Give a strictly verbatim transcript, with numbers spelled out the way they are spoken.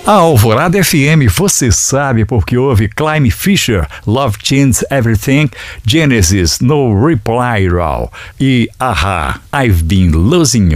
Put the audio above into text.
A Alvorada F M, você sabe porque houve Climb Fisher, Love Changes Everything, Genesis, No Reply All e Aha, I've Been Losing You.